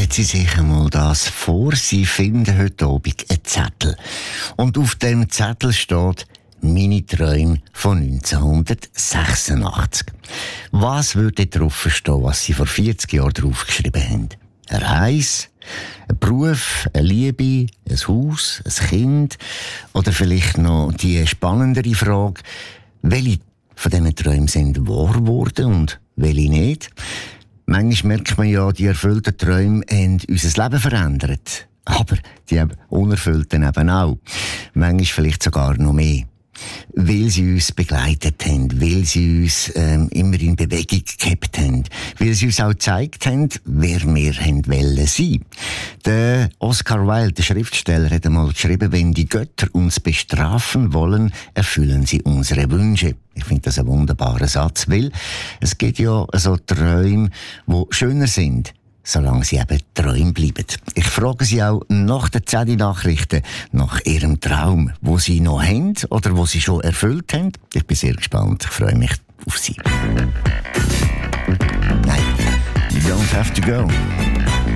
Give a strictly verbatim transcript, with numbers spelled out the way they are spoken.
Stellen Sie sich einmal das vor, Sie finden heute Abend einen Zettel. Und auf dem Zettel steht «Meine Träume von neunzehnhundertsechsundachtzig». Was würde drauf stehen, was Sie vor vierzig Jahren draufgeschrieben haben? Eine Reise, ein Beruf, eine Liebe, ein Haus, ein Kind oder vielleicht noch die spannendere Frage, welche von diesen Träumen sind wahr geworden und welche nicht? Manchmal merkt man ja, die erfüllten Träume haben unser Leben verändert. Aber die unerfüllten eben auch. Manchmal vielleicht sogar noch mehr. Weil sie uns begleitet haben, weil sie uns ähm, immer in Bewegung gehabt haben, weil sie uns auch gezeigt haben, wer wir haben wollen sein. Der Oscar Wilde, der Schriftsteller, hat einmal geschrieben, wenn die Götter uns bestrafen wollen, erfüllen sie unsere Wünsche. Ich finde das ein wunderbarer Satz, weil es gibt ja so Träume, die schöner sind, solange sie eben Träume bleiben. Ich frage Sie auch nach den zehn Nachrichten nach Ihrem Traum, wo Sie noch haben oder wo Sie schon erfüllt haben. Ich bin sehr gespannt. Ich freue mich auf Sie. Nein, you don't have to go.